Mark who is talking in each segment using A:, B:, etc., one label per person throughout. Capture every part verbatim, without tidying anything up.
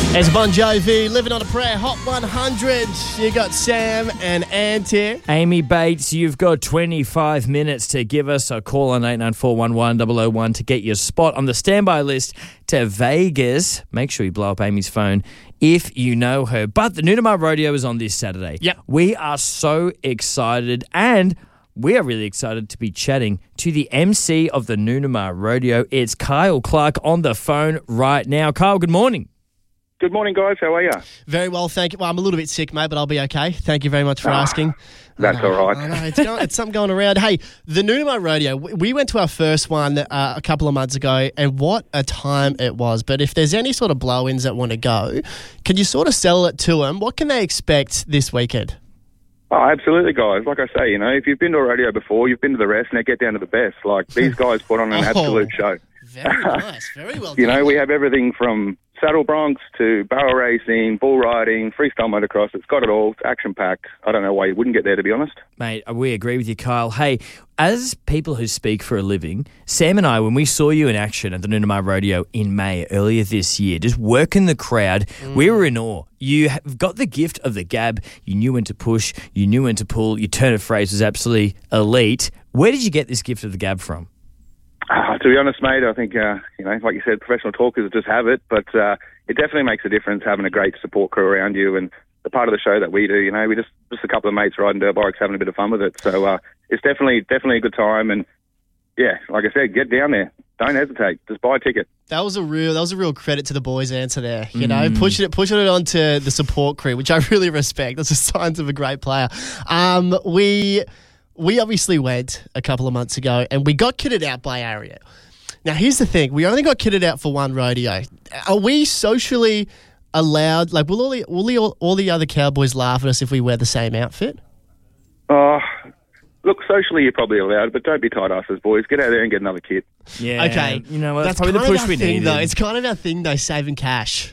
A: It's Bon Jovi, Living on a Prayer, Hot one hundred. You got Sam and Ant here.
B: Amy Bates, you've got twenty-five minutes to give us a call on eight nine four one one zero zero one to get your spot on the standby list to Vegas. Make sure you blow up Amy's phone if you know her. But the Noonamar Rodeo is on this Saturday.
A: Yep.
B: We are so excited, and we are really excited to be chatting to the M C of the Noonamar Rodeo. It's Kyle Clark on the phone right now. Kyle, good morning.
C: Good morning, guys. How are you?
A: Very well, thank you. Well, I'm a little bit sick, mate, but I'll be okay. Thank you very much for
C: Ah,
A: asking.
C: That's
A: I know,
C: all right.
A: I know, it's, going, it's something going around. Hey, the Noonamar Rodeo, we we went to our first one uh, a couple of months ago, and what a time it was. But if there's any sort of blow-ins that want to go, can you sort of sell it to them? What can they expect this weekend?
C: Oh, absolutely, guys. Like I say, you know, if you've been to a rodeo before, you've been to the rest, now get down to the best. Like, these guys put on an
A: Oh,
C: absolute show.
A: Very nice. Very well done.
C: You know, we have everything from saddle broncs to barrel racing, bull riding, freestyle motocross. It's got it all. It's action-packed. I don't know why you wouldn't get there, to be honest.
B: Mate, we agree with you, Kyle. Hey, as people who speak for a living, Sam and I, when we saw you in action at the Noonamar Rodeo in May earlier this year, just working the crowd, mm. we were in awe. You have got the gift of the gab. You knew when to push. You knew when to pull. Your turn of phrase was absolutely elite. Where did you get this gift of the gab from?
C: Uh, to be honest, mate, I think, uh, you know, like you said, professional talkers just have it, but uh, it definitely makes a difference having a great support crew around you, and the part of the show that we do, you know, we just just a couple of mates riding dirt bikes, having a bit of fun with it. So uh, it's definitely definitely a good time, and yeah, like I said, get down there. Don't hesitate. Just buy a ticket.
A: That was a real that was a real credit to the boys' answer there. You know, mm. pushing it pushing it onto the support crew, which I really respect. That's a sign of a great player. Um, we we obviously went a couple of months ago, and we got kitted out by Ariat. Now, here's the thing. We only got kitted out for one rodeo. Are we socially allowed? Like, will all the, will the, all, all the other cowboys laugh at us if we wear the same outfit?
C: Oh, look, socially you're probably allowed, but don't be tight asses, boys. Get out there and get another kit.
B: Yeah.
A: Okay.
B: You know, well, that's,
A: that's
B: probably the push
A: our
B: we
A: thing,
B: need.
A: Though. It's kind of our thing, though, saving cash.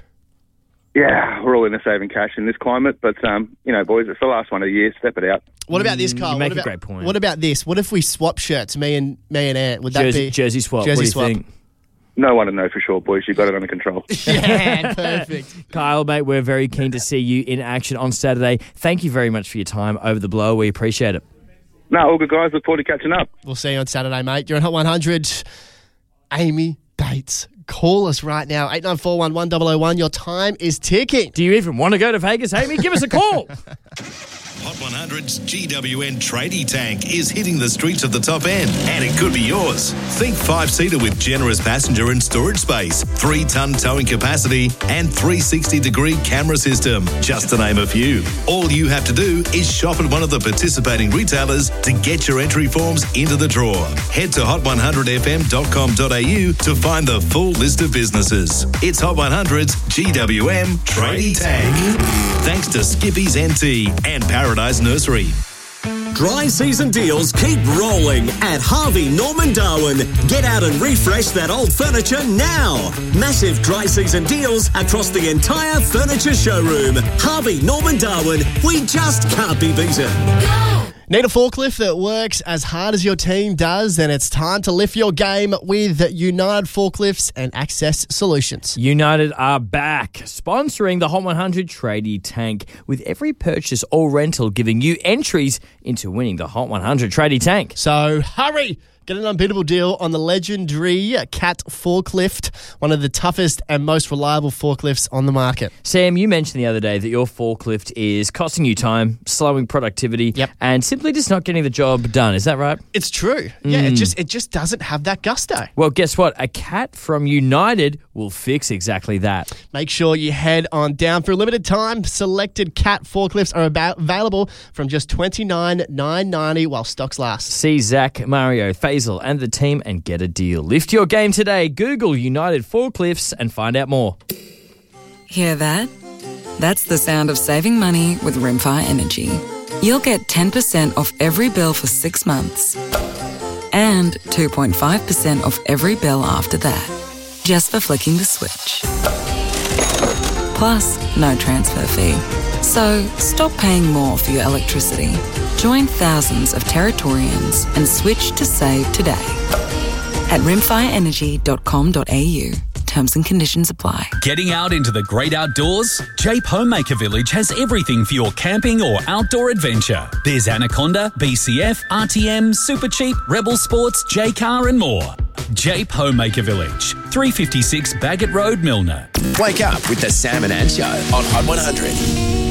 C: Yeah, we're all in the saving cash in this climate, but, um, you know, boys, it's the last one of the year. Step it out.
A: What about this,
B: Mm,
A: Carl?
B: you make
A: what
B: a
A: about,
B: great point.
A: What about this? What if we swap shirts, me and me and Ant? Would that
B: Jersey,
A: be
B: Jersey swap.
A: Jersey
B: what do you
A: swap.
B: think?
C: No one to know for sure, boys. You've got it under control.
A: Yeah, perfect.
B: Kyle, mate, we're very keen to see you in action on Saturday. Thank you very much for your time over the blow. We appreciate it.
C: No, all good, guys. Look forward to catching up.
A: We'll see you on Saturday, mate. You're on Hot one hundred. Amy Bates. Call us right now, eight nine four one one zero zero one. Your time is ticking.
B: Do you even want to go to Vegas, Amy? Give us a call.
D: Hot one hundred's G W N Tradie Tank is hitting the streets of the top end, and it could be yours. Think five-seater with generous passenger and storage space, three-ton towing capacity, and three sixty degree camera system, just to name a few. All you have to do is shop at one of the participating retailers to get your entry forms into the draw. Head to hot one hundred f m dot com dot a u to find the full list of businesses. It's Hot one hundred's G W M Tradie Tank. Thanks to Skippy's N T and Paradise Nursery.
E: Dry season deals keep rolling at Harvey Norman Darwin. Get out and refresh that old furniture now. Massive dry season deals across the entire furniture showroom. Harvey Norman Darwin, we just can't be beaten.
A: Need a forklift that works as hard as your team does? Then it's time to lift your game with United Forklifts and Access Solutions.
B: United are back, sponsoring the Hot one hundred Tradie Tank, with every purchase or rental giving you entries into winning the Hot one hundred Tradie Tank.
A: So hurry! Get an unbeatable deal on the legendary Cat forklift, one of the toughest and most reliable forklifts on the market.
B: Sam, you mentioned the other day that your forklift is costing you time, slowing productivity,
A: yep.
B: and simply just not getting the job done. Is that right?
A: It's true. Yeah,
B: Mm.
A: it just it just doesn't have that gusto.
B: Well, guess what? A Cat from United will fix exactly that.
A: Make sure you head on down for a limited time. Selected Cat forklifts are about available from just twenty-nine thousand nine hundred ninety dollars while stocks last.
B: See Zach, Mario, Faisal and the team and get a deal. Lift your game today. Google United Forklifts and find out more.
F: Hear that? That's the sound of saving money with Rimfire Energy. You'll get ten percent off every bill for six months and two point five percent off every bill after that, just for flicking the switch. Plus, no transfer fee. So, stop paying more for your electricity. Join thousands of Territorians and switch to save today at rimfire energy dot com dot a u. Terms and conditions apply.
G: Getting out into the great outdoors? Jape Homemaker Village has everything for your camping or outdoor adventure. There's Anaconda, B C F, R T M, Super Cheap, Rebel Sports, J-Car and more. Jape Homemaker Village, three fifty-six Baggett Road, Milner.
H: Wake up with the Sam and Ann Show on Hot one hundred.